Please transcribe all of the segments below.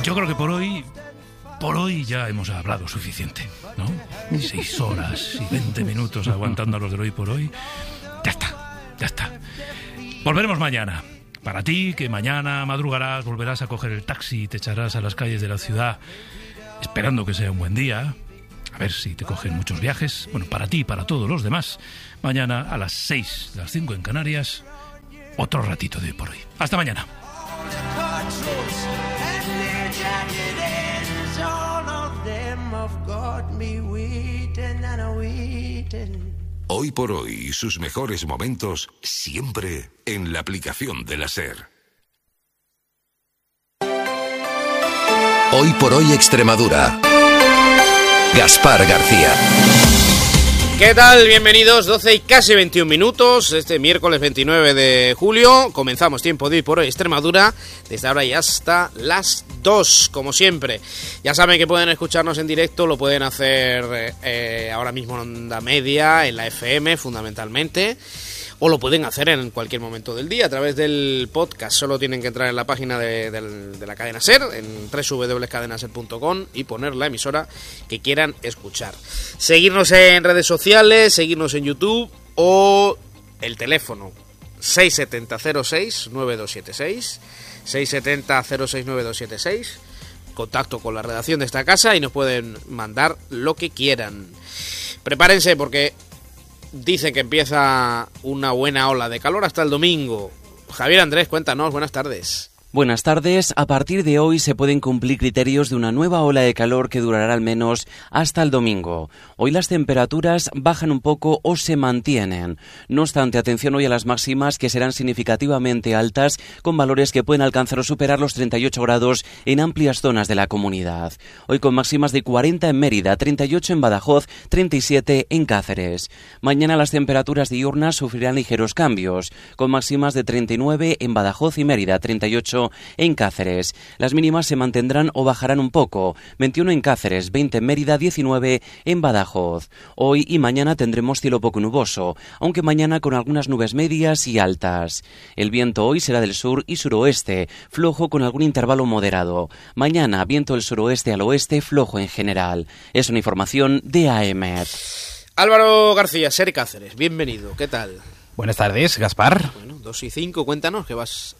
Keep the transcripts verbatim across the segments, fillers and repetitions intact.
yo creo que por hoy, por hoy ya hemos hablado suficiente, ¿no? Seis horas y veinte minutos aguantando a los de hoy por hoy. Ya está, ya está. Volveremos mañana. Para ti, que mañana madrugarás, volverás a coger el taxi y te echarás a las calles de la ciudad, esperando que sea un buen día. A ver si te cogen muchos viajes. Bueno, para ti y para todos los demás, mañana a las seis, las cinco en Canarias, otro ratito de hoy por hoy. Hasta mañana. Hoy por hoy y sus mejores momentos siempre en la aplicación de la SER. Hoy por hoy Extremadura. Gaspar García. ¿Qué tal? Bienvenidos, doce y casi veintiún minutos, este miércoles veintinueve de julio, comenzamos tiempo de Hoy por Hoy Extremadura, desde ahora y hasta las dos, como siempre. Ya saben que pueden escucharnos en directo, lo pueden hacer eh, ahora mismo en onda media, en la F M fundamentalmente, o lo pueden hacer en cualquier momento del día a través del podcast. Solo tienen que entrar en la página de, de, de la cadena SER, en doble u doble u doble u punto cadena ser punto com, y poner la emisora que quieran escuchar. Seguirnos en redes sociales, seguirnos en YouTube o el teléfono seis siete cero cero seis nueve dos siete seis, seis siete cero cero seis nueve dos siete seis, contacto con la redacción de esta casa y nos pueden mandar lo que quieran. Prepárense porque dicen que empieza una buena ola de calor hasta el domingo. Javier Andrés, cuéntanos, buenas tardes. Buenas tardes. A partir de hoy se pueden cumplir criterios de una nueva ola de calor que durará al menos hasta el domingo. Hoy las temperaturas bajan un poco o se mantienen. No obstante, atención hoy a las máximas, que serán significativamente altas, con valores que pueden alcanzar o superar los treinta y ocho grados en amplias zonas de la comunidad. Hoy con máximas de cuarenta en Mérida, treinta y ocho en Badajoz, treinta y siete en Cáceres. Mañana las temperaturas diurnas sufrirán ligeros cambios, con máximas de treinta y nueve en Badajoz y Mérida, treinta y ocho en Cáceres. Las mínimas se mantendrán o bajarán un poco, veintiuno en Cáceres, veinte en Mérida, diecinueve en Badajoz. Hoy y mañana tendremos cielo poco nuboso, aunque mañana con algunas nubes medias y altas. El viento hoy será del sur y suroeste, flojo con algún intervalo moderado. Mañana viento del suroeste al oeste, flojo en general. Es una información de A M E T. Álvaro García, SER Cáceres, bienvenido, ¿qué tal? Buenas tardes, Gaspar. Bueno, dos y cinco, cuéntanos, que vas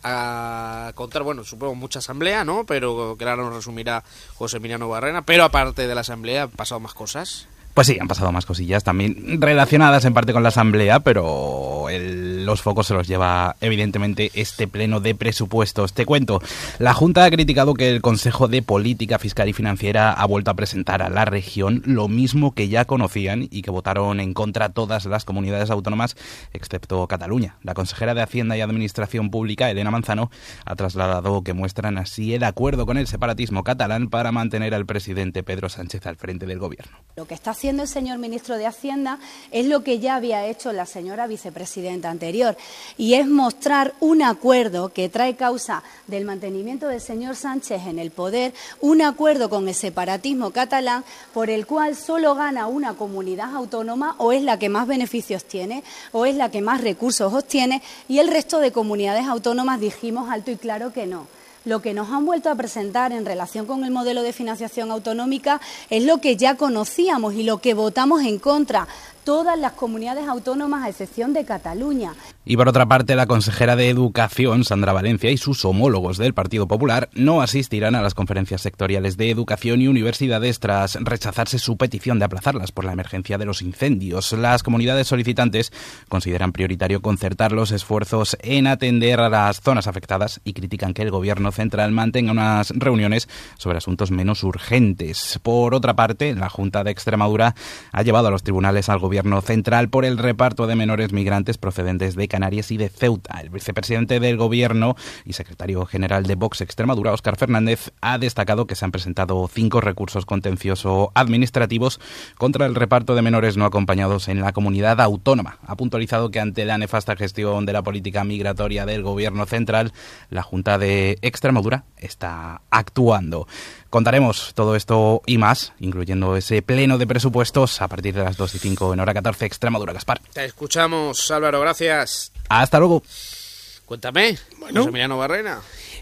a contar, bueno, supongo mucha asamblea, ¿no? Pero que ahora nos resumirá José Emiliano Barrena, pero aparte de la asamblea, ¿han pasado más cosas? Pues sí, han pasado más cosillas también relacionadas en parte con la asamblea, pero el, los focos se los lleva evidentemente este pleno de presupuestos. Te cuento, la Junta ha criticado que el Consejo de Política Fiscal y Financiera ha vuelto a presentar a la región lo mismo que ya conocían y que votaron en contra todas las comunidades autónomas, excepto Cataluña. La consejera de Hacienda y Administración Pública, Elena Manzano, ha trasladado que muestran así el acuerdo con el separatismo catalán para mantener al presidente Pedro Sánchez al frente del gobierno. Lo que está haciendo el señor ministro de Hacienda es lo que ya había hecho la señora vicepresidenta anterior, y es mostrar un acuerdo que trae causa del mantenimiento del señor Sánchez en el poder, un acuerdo con el separatismo catalán por el cual solo gana una comunidad autónoma, o es la que más beneficios tiene, o es la que más recursos obtiene, y el resto de comunidades autónomas dijimos alto y claro que no. Lo que nos han vuelto a presentar en relación con el modelo de financiación autonómica es lo que ya conocíamos y lo que votamos en contra todas las comunidades autónomas a excepción de Cataluña. Y por otra parte, la consejera de Educación, Sandra Valencia, y sus homólogos del Partido Popular no asistirán a las conferencias sectoriales de Educación y Universidades tras rechazarse su petición de aplazarlas por la emergencia de los incendios. Las comunidades solicitantes consideran prioritario concertar los esfuerzos en atender a las zonas afectadas y critican que el Gobierno central mantenga unas reuniones sobre asuntos menos urgentes. Por otra parte, la Junta de Extremadura ha llevado a los tribunales al Gobierno central por el reparto de menores migrantes procedentes de Canarias y de Ceuta. El vicepresidente del Gobierno y secretario general de Vox Extremadura, Óscar Fernández, ha destacado que se han presentado cinco recursos contencioso administrativos contra el reparto de menores no acompañados en la comunidad autónoma. Ha puntualizado que ante la nefasta gestión de la política migratoria del Gobierno central, la Junta de Extremadura está actuando. Contaremos todo esto y más, incluyendo ese pleno de presupuestos, a partir de las dos y cinco en hora catorce, Extremadura. Gaspar. Te escuchamos, Álvaro, gracias. Hasta luego. Cuéntame, bueno. José Emiliano Barrena.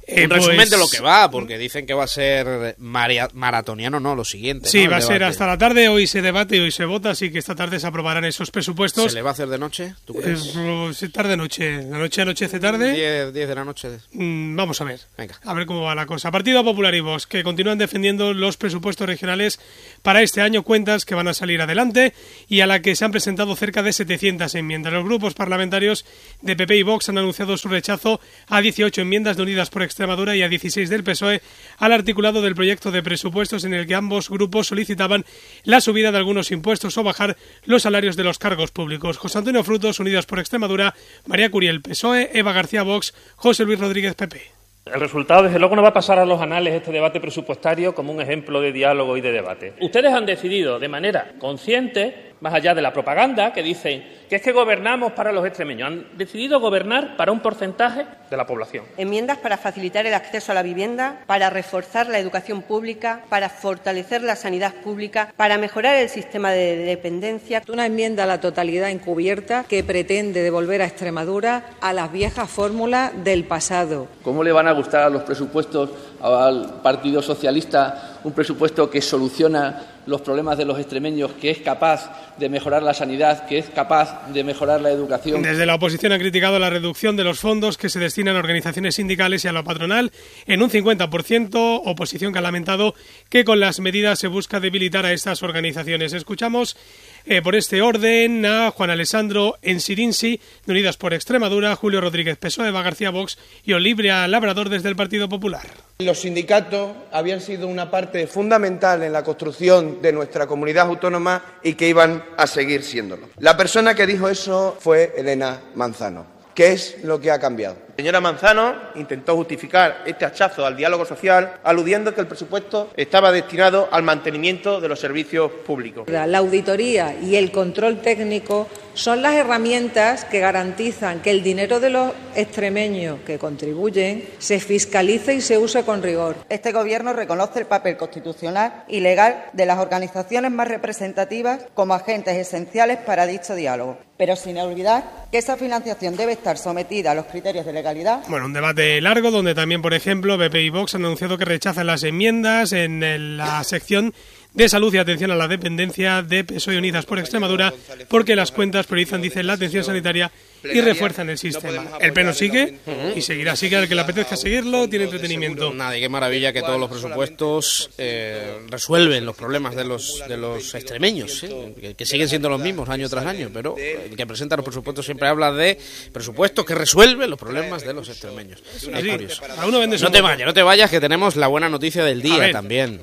Eh, Un resumen pues, de lo que va, porque dicen que va a ser maria, maratoniano, no, lo siguiente. Sí, ¿no? va a debate. ser hasta la tarde, hoy se debate y hoy se vota, así que esta tarde se aprobarán esos presupuestos. ¿Se le va a hacer de noche? ¿Tú crees? Eh, tarde-noche, la noche anochece tarde. diez de la noche. Mm, vamos a ver, Venga. a ver cómo va la cosa. Partido Popular y Vox, que continúan defendiendo los presupuestos regionales para este año, cuentas que van a salir adelante y a la que se han presentado cerca de setecientas enmiendas. Los grupos parlamentarios de P P y Vox han anunciado su rechazo a dieciocho enmiendas de Unidas por Extremadura y a dieciséis del P S O E al articulado del proyecto de presupuestos en el que ambos grupos solicitaban la subida de algunos impuestos o bajar los salarios de los cargos públicos. José Antonio Frutos, Unidas por Extremadura, María Curiel, P S O E, Eva García, Vox, José Luis Rodríguez, P P. El resultado, desde luego, no va a pasar a los anales este debate presupuestario como un ejemplo de diálogo y de debate. Ustedes han decidido de manera consciente, más allá de la propaganda, que dicen que es que gobernamos para los extremeños, han decidido gobernar para un porcentaje de la población. Enmiendas para facilitar el acceso a la vivienda, para reforzar la educación pública, para fortalecer la sanidad pública, para mejorar el sistema de dependencia. Una enmienda a la totalidad encubierta que pretende devolver a Extremadura a las viejas fórmulas del pasado. ¿Cómo le van a gustar a los presupuestos al Partido Socialista un presupuesto que soluciona los problemas de los extremeños, que es capaz de mejorar la sanidad, que es capaz de mejorar la educación? Desde la oposición han criticado la reducción de los fondos que se destinan a organizaciones sindicales y a la patronal en un cincuenta por ciento, oposición que ha lamentado que con las medidas se busca debilitar a estas organizaciones. Escuchamos eh, por este orden a Juan Alessandro Ensirinsi, de Unidas por Extremadura, Julio Rodríguez, P S O E, Eva García, Vox y Olivia Labrador desde el Partido Popular. Los sindicatos habían sido una parte fundamental en la construcción de nuestra comunidad autónoma y que iban a seguir siéndolo. La persona que dijo eso fue Elena Manzano. ¿Qué es lo que ha cambiado? La señora Manzano intentó justificar este hachazo al diálogo social aludiendo que el presupuesto estaba destinado al mantenimiento de los servicios públicos. La auditoría y el control técnico son las herramientas que garantizan que el dinero de los extremeños que contribuyen se fiscalice y se use con rigor. Este Gobierno reconoce el papel constitucional y legal de las organizaciones más representativas como agentes esenciales para dicho diálogo, pero sin olvidar que esa financiación debe estar sometida a los criterios de legalidad. Bueno, un debate largo donde también, por ejemplo, P P y Vox han anunciado que rechazan las enmiendas en la sección de salud y atención a la dependencia de P S O E y Unidas por Extremadura, porque las cuentas priorizan, dicen, la atención sanitaria y refuerzan el sistema. El pleno sigue y seguirá, sigue al que le apetezca seguirlo, tiene entretenimiento. Nada, y qué maravilla que todos los presupuestos eh, resuelven los problemas de los de los extremeños, ¿eh? que, que siguen siendo los mismos año tras año, pero el que presenta los presupuestos siempre habla de presupuestos que resuelven los problemas de los extremeños. Es curioso. No te vayas, no te vayas, que tenemos la buena noticia del día también.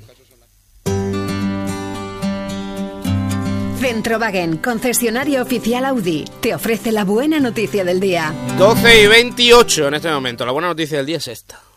Centrowagen, concesionario oficial Audi, te ofrece la buena noticia del día. doce y veintiocho en este momento. La buena noticia del día es esta.